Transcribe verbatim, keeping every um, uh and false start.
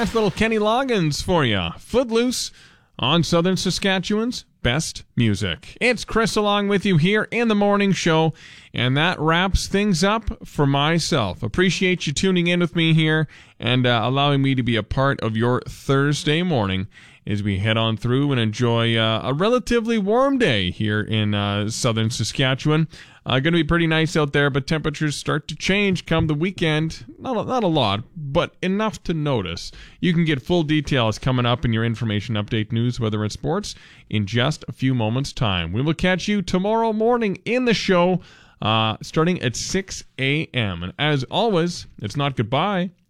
That's little Kenny Loggins for you. Footloose on Southern Saskatchewan's best music. It's Chris along with you here in the morning show, and that wraps things up for myself. Appreciate you tuning in with me here and uh, allowing me to be a part of your Thursday morning as we head on through and enjoy uh, a relatively warm day here in uh, Southern Saskatchewan. Uh, going to be pretty nice out there, but temperatures start to change come the weekend. Not a, not a lot, but enough to notice. You can get full details coming up in your information update news, whether it's sports, in just a few moments' time. We will catch you tomorrow morning in the show, uh, starting at six a.m. And as always, it's not goodbye.